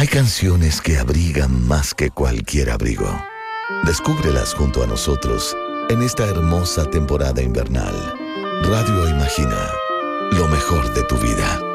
canciones que abrigan más que cualquier abrigo. Descúbrelas junto a nosotros en esta hermosa temporada invernal. Radio Imagina, lo mejor de tu vida.